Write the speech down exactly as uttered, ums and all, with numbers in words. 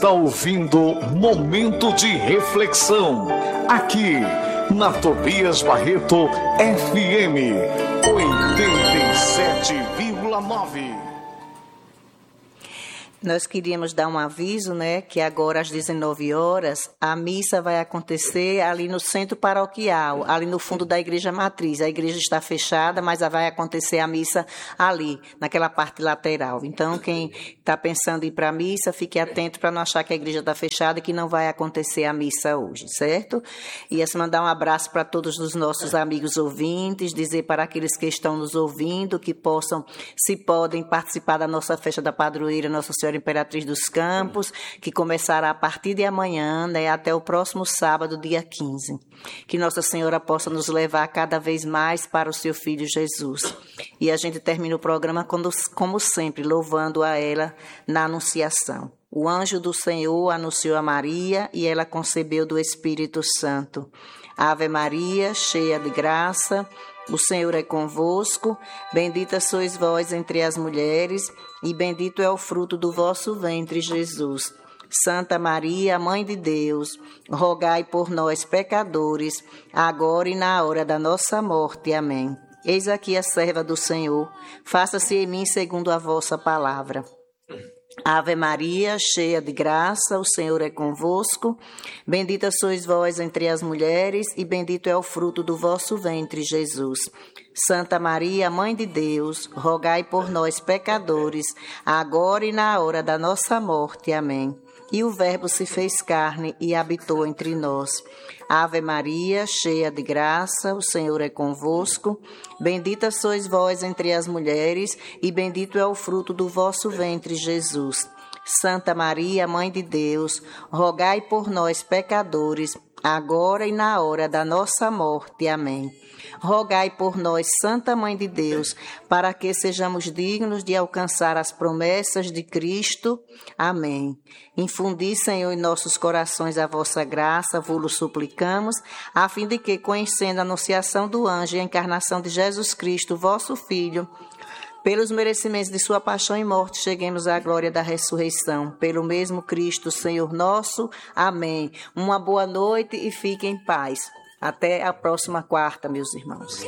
está ouvindo Momento de Reflexão, aqui na Tobias Barreto F M oitenta e sete vírgula nove. Nós queríamos dar um aviso, né, que agora às dezenove horas a missa vai acontecer ali no centro paroquial, ali no fundo da igreja matriz. A igreja está fechada, mas vai acontecer a missa ali, naquela parte lateral. Então, quem está pensando em ir para a missa, fique atento para não achar que a igreja está fechada e que não vai acontecer a missa hoje, certo? E assim, mandar um abraço para todos os nossos amigos ouvintes, dizer para aqueles que estão nos ouvindo que possam, se podem, participar da nossa festa da padroeira Nossa Senhora Imperatriz dos Campos, que começará a partir de amanhã, né, até o próximo sábado, dia quinze. Que Nossa Senhora possa nos levar cada vez mais para o seu Filho Jesus. E a gente termina o programa, quando, como sempre, louvando a ela na Anunciação. O anjo do Senhor anunciou a Maria e ela concebeu do Espírito Santo. Ave Maria, cheia de graça, o Senhor é convosco, bendita sois vós entre as mulheres, e bendito é o fruto do vosso ventre, Jesus. Santa Maria, Mãe de Deus, rogai por nós, pecadores, agora e na hora da nossa morte. Amém. Eis aqui a serva do Senhor, faça-se em mim segundo a vossa palavra. Ave Maria, cheia de graça, o Senhor é convosco, bendita sois vós entre as mulheres, e bendito é o fruto do vosso ventre, Jesus. Santa Maria, Mãe de Deus, rogai por nós, pecadores, agora e na hora da nossa morte. Amém. E o Verbo se fez carne e habitou entre nós. Ave Maria, cheia de graça, o Senhor é convosco, bendita sois vós entre as mulheres, e bendito é o fruto do vosso ventre, Jesus. Santa Maria, Mãe de Deus, rogai por nós, pecadores, agora e na hora da nossa morte. Amém. Rogai por nós, Santa Mãe de Deus, para que sejamos dignos de alcançar as promessas de Cristo. Amém. Infundi, Senhor, em nossos corações a vossa graça, vos suplicamos, a fim de que, conhecendo a anunciação do anjo e a encarnação de Jesus Cristo, vosso Filho, pelos merecimentos de sua paixão e morte, cheguemos à glória da ressurreição. Pelo mesmo Cristo, Senhor nosso. Amém. Uma boa noite e fiquem em paz. Até a próxima quarta, meus irmãos.